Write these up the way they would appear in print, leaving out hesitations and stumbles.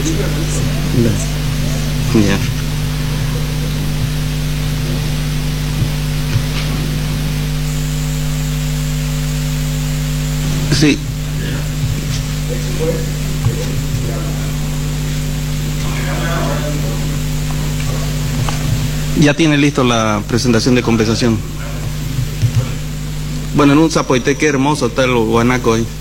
Ya. Sí. Ya tiene listo la presentación de compensación. Bueno, en un zapoteque hermoso está el guanaco ahí.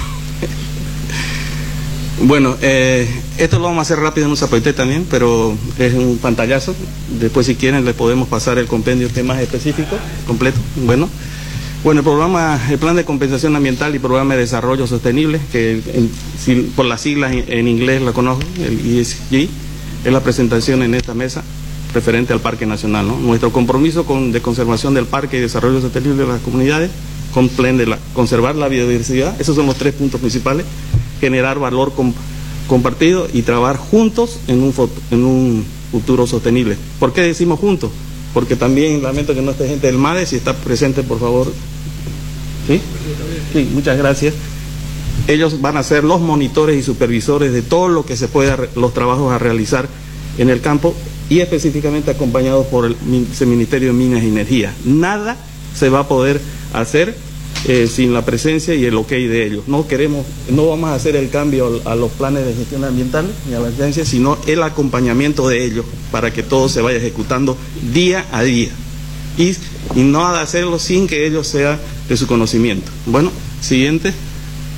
Bueno, esto lo vamos a hacer rápido en un zapoteque también, pero es un pantallazo. Después, si quieren, le podemos pasar el compendio que es más específico, completo. Bueno, el plan de compensación ambiental y programa de desarrollo sostenible, que por las siglas en inglés la conozco, el ESG, es la presentación en esta mesa referente al Parque Nacional, ¿no? Nuestro compromiso de conservación del parque y desarrollo sostenible de las comunidades, conservar la biodiversidad, esos son los 3 puntos principales, generar valor compartido y trabajar juntos en un futuro sostenible. ¿Por qué decimos juntos? Porque también lamento que no esté gente del MADE, si está presente, por favor. ¿Sí? Sí, muchas gracias. Ellos van a ser los monitores y supervisores de todo lo que se pueda, los trabajos a realizar en el campo, y específicamente acompañados por el Ministerio de Minas y Energía. Nada se va a poder hacer sin la presencia y el ok de ellos. No vamos a hacer el cambio a los planes de gestión ambiental ni a la agencia, sino el acompañamiento de ellos para que todo se vaya ejecutando día a día. Y no hacerlo sin que ellos sea de su conocimiento. Bueno, siguiente.